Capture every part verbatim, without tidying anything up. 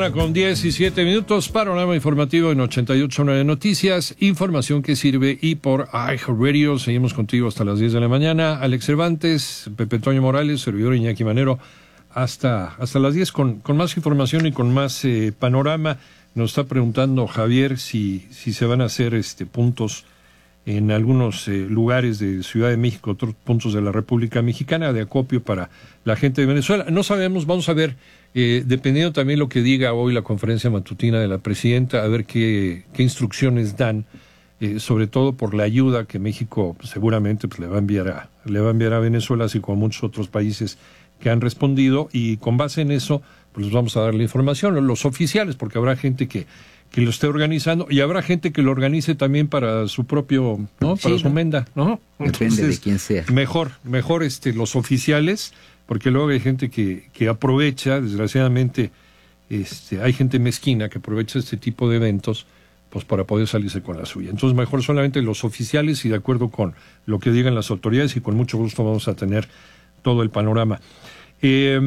mañana con diecisiete minutos, panorama informativo en ochenta y ocho punto nueve Noticias, información que sirve y por iHeartRadio. Seguimos contigo hasta las diez de la mañana. Alex Cervantes, Pepe Toño Morales, servidor Iñaki Manero, hasta, hasta las diez con, con más información y con más eh, panorama. Nos está preguntando Javier si, si se van a hacer este puntos en algunos eh, lugares de Ciudad de México, otros puntos de la República Mexicana de acopio para la gente de Venezuela. No sabemos, vamos a ver, eh, dependiendo también lo que diga hoy la conferencia matutina de la presidenta, a ver qué, qué instrucciones dan, eh, sobre todo por la ayuda que México pues, seguramente pues, le va a enviar a, le va a enviar a Venezuela, así como a muchos otros países que han respondido, y con base en eso, pues les vamos a dar la información, los oficiales, porque habrá gente que que lo esté organizando, y habrá gente que lo organice también para su propio, ¿no? Para sí, su menda, ¿no? Depende Entonces, de quién sea. Mejor, mejor este, los oficiales, porque luego hay gente que, que aprovecha, desgraciadamente, este, hay gente mezquina que aprovecha este tipo de eventos, pues para poder salirse con la suya. Entonces, mejor solamente los oficiales y de acuerdo con lo que digan las autoridades, y con mucho gusto vamos a tener todo el panorama. Eh,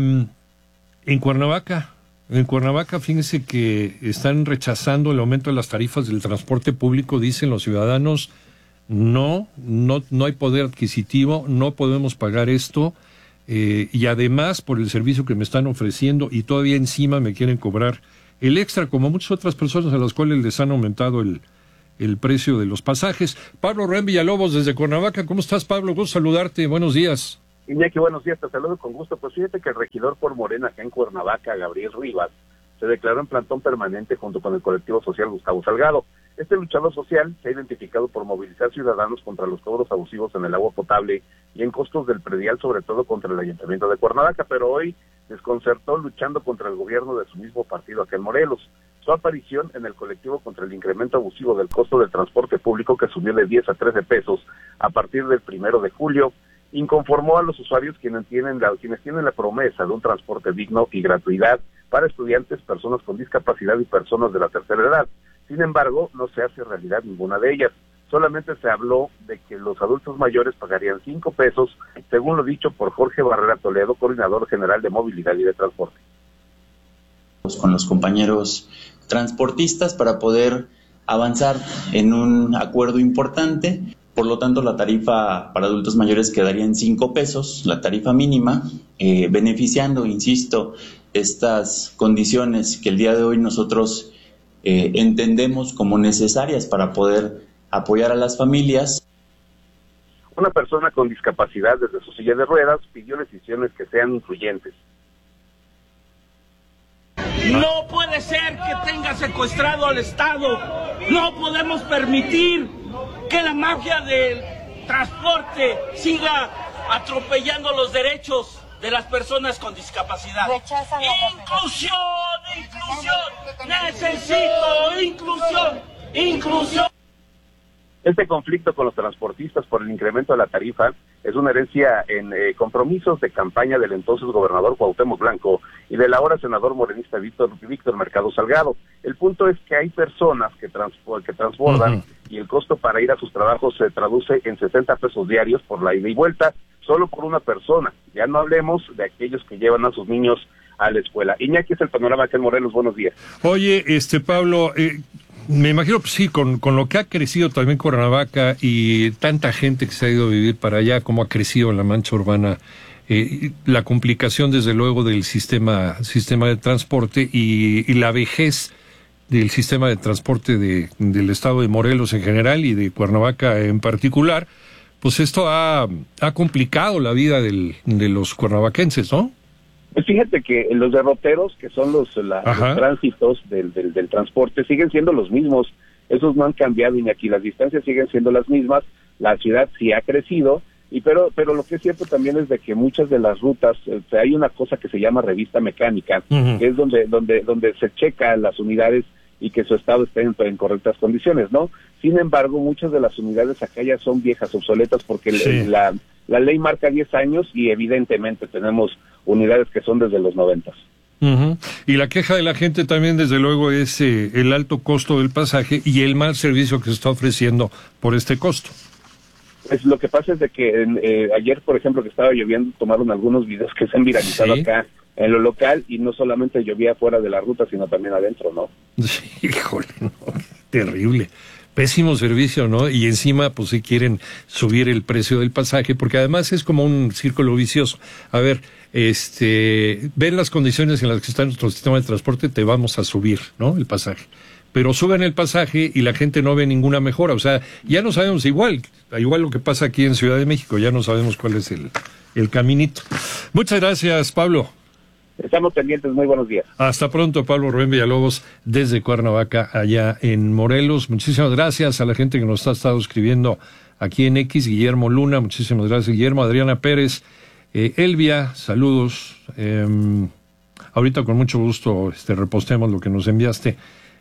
en Cuernavaca, En Cuernavaca, fíjense que están rechazando el aumento de las tarifas del transporte público, dicen los ciudadanos, no, no, no hay poder adquisitivo, no podemos pagar esto, eh, y además por el servicio que me están ofreciendo, y todavía encima me quieren cobrar el extra, como muchas otras personas a las cuales les han aumentado el, el precio de los pasajes. Pablo Rubén Villalobos, desde Cuernavaca, ¿cómo estás, Pablo? Gusto saludarte, buenos días. Iñaki, buenos días, te saludo con gusto. Pues fíjate que el regidor por Morena acá en Cuernavaca, Gabriel Rivas, se declaró en plantón permanente junto con el colectivo social Gustavo Salgado. Este luchador social se ha identificado por movilizar ciudadanos contra los cobros abusivos en el agua potable y en costos del predial, sobre todo contra el ayuntamiento de Cuernavaca, pero hoy desconcertó luchando contra el gobierno de su mismo partido acá en Morelos. Su aparición en el colectivo contra el incremento abusivo del costo del transporte público, que subió de diez a trece pesos a partir del primero de julio, inconformó a los usuarios quienes tienen la, quienes tienen la promesa de un transporte digno y gratuidad para estudiantes, personas con discapacidad y personas de la tercera edad. Sin embargo, no se hace realidad ninguna de ellas. Solamente se habló de que los adultos mayores pagarían cinco pesos, según lo dicho por Jorge Barrera Toledo, coordinador general de movilidad y de transporte. Con los compañeros transportistas para poder avanzar en un acuerdo importante. Por lo tanto, la tarifa para adultos mayores quedaría en cinco pesos, la tarifa mínima, eh, beneficiando, insisto, estas condiciones que el día de hoy nosotros eh, entendemos como necesarias para poder apoyar a las familias. Una persona con discapacidad desde su silla de ruedas pidió decisiones que sean incluyentes. No puede ser que tenga secuestrado al Estado. No podemos permitir que la mafia del transporte siga atropellando los derechos de las personas con discapacidad. Inclusión, inclusión, necesito inclusión, inclusión. Este conflicto con los transportistas por el incremento de la tarifa es una herencia en eh, compromisos de campaña del entonces gobernador Cuauhtémoc Blanco y del ahora senador morenista Víctor, Víctor Mercado Salgado. El punto es que hay personas que, transpo- que transbordan uh-huh. y el costo para ir a sus trabajos se traduce en sesenta pesos diarios por la ida y vuelta, solo por una persona. Ya no hablemos de aquellos que llevan a sus niños a la escuela. Iñaki, es el panorama acá en Morelos. Buenos días. Oye, este Pablo... Eh... Me imagino, pues sí, con, con lo que ha crecido también Cuernavaca y tanta gente que se ha ido a vivir para allá, como ha crecido la mancha urbana, eh, la complicación desde luego del sistema sistema de transporte y, y la vejez del sistema de transporte de, del estado de Morelos en general y de Cuernavaca en particular, pues esto ha, ha complicado la vida del, de los cuernavaquenses, ¿no? Pues fíjate que los derroteros, que son los, la, los tránsitos del, del, del transporte, siguen siendo los mismos. Esos no han cambiado, y aquí las distancias siguen siendo las mismas. La ciudad sí ha crecido, y pero pero lo que es cierto también es de que muchas de las rutas, o sea, hay una cosa que se llama revista mecánica, uh-huh. que es donde donde donde se checa las unidades y que su estado esté en, en correctas condiciones, ¿no? Sin embargo, muchas de las unidades acá ya son viejas, obsoletas, porque sí. la, la ley marca diez años y evidentemente tenemos unidades que son desde los noventas. Uh-huh. Y la queja de la gente también, desde luego, es eh, el alto costo del pasaje y el mal servicio que se está ofreciendo por este costo. Pues lo que pasa es de que eh, ayer, por ejemplo, que estaba lloviendo, tomaron algunos videos que se han viralizado ¿Sí? acá en lo local, y no solamente llovía fuera de la ruta, sino también adentro, ¿no? Sí, híjole, no, terrible. Pésimo servicio, ¿no? Y encima, pues si quieren subir el precio del pasaje, porque además es como un círculo vicioso. A ver, este, ven las condiciones en las que está nuestro sistema de transporte, te vamos a subir, ¿no? El pasaje. Pero suben el pasaje y la gente no ve ninguna mejora. O sea, ya no sabemos igual, igual lo que pasa aquí en Ciudad de México, ya no sabemos cuál es el, el caminito. Muchas gracias, Pablo. Estamos pendientes, muy buenos días. Hasta pronto, Pablo Rubén Villalobos, desde Cuernavaca, allá en Morelos. Muchísimas gracias a la gente que nos ha estado escribiendo aquí en X, Guillermo Luna, muchísimas gracias, Guillermo, Adriana Pérez, eh, Elvia, saludos. Eh, ahorita con mucho gusto este, repostemos lo que nos enviaste.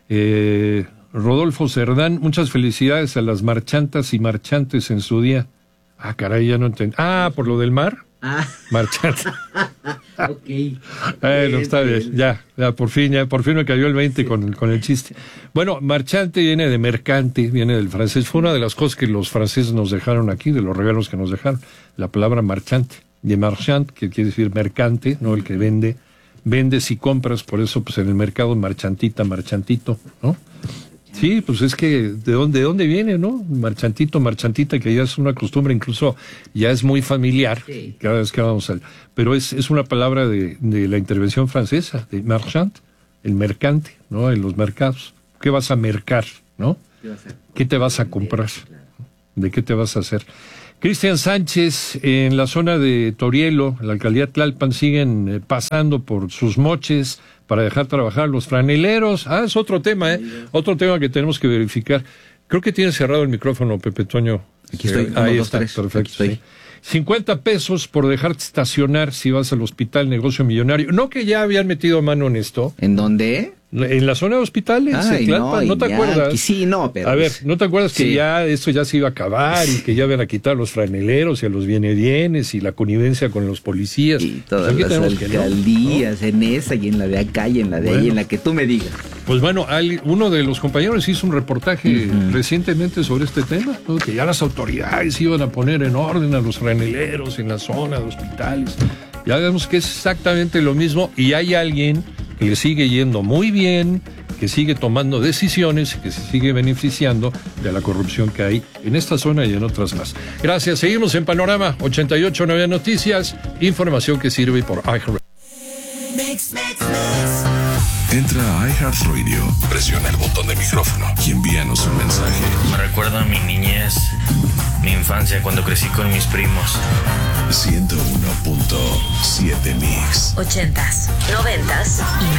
Eh, Rodolfo Cerdán, muchas felicidades a las marchantas y marchantes en su día. Ah, caray, ya no entendí. Ah, por lo del mar. Ah. Marchante. Ok. Bueno, está bien, ya, ya, por fin, ya, por fin me cayó el veinte sí. con, con el chiste. Bueno, marchante viene de mercante, viene del francés. Fue una de las cosas que los franceses nos dejaron aquí, de los regalos que nos dejaron. La palabra marchante, de marchand, que quiere decir mercante, no el que vende. Vendes y compras, por eso, pues en el mercado marchantita, marchantito, ¿no? Sí, pues es que de dónde, de dónde viene, ¿no? Marchantito, marchantita, que ya es una costumbre, incluso ya es muy familiar, sí. Cada vez que vamos al... Pero es, es una palabra de, de la intervención francesa, de marchand, el mercante, ¿no? En los mercados. ¿Qué vas a mercar, no? ¿Qué te vas a comprar? ¿De qué te vas a hacer? Cristian Sánchez, en la zona de Torielo, en la alcaldía Tlalpan, siguen eh, pasando por sus moches para dejar trabajar los franeleros. Ah, es otro tema, ¿eh? Otro tema que tenemos que verificar. Creo que tiene cerrado el micrófono, Pepe Toño. Aquí estoy. Eh, ahí uno, está, dos, perfecto. Aquí estoy. Sí. cincuenta pesos por dejarte estacionar si vas al hospital Negocio Millonario. ¿No que ya habían metido mano en esto? ¿En dónde? En la zona de hospitales, Ay, en Tlalpan, ¿no, ¿no te ya, acuerdas? Sí, no, pero... A ver, ¿no te acuerdas sí. que ya esto ya se iba a acabar y que ya iban a quitar los franeleros y a los viene-vienes y la connivencia con los policías? Y todas pues las alcaldías, no, ¿no? En esa y en la de acá y en la de bueno, ahí, en la que tú me digas. Pues bueno, uno de los compañeros hizo un reportaje uh-huh. recientemente sobre este tema, ¿no? Que ya las autoridades iban a poner en orden a los franeleros en la zona de hospitales. Ya vemos que es exactamente lo mismo y hay alguien que le sigue yendo muy bien, que sigue tomando decisiones, que se sigue beneficiando de la corrupción que hay en esta zona y en otras más. Gracias, seguimos en Panorama ochenta y ocho nueve Noticias, información que sirve por iHeartRadio. Entra a iHeartRadio, presiona el botón de micrófono y envíanos un mensaje. Me recuerda a mi niñez, mi infancia cuando crecí con mis primos. ciento uno punto siete Mix. Ochentas, noventas y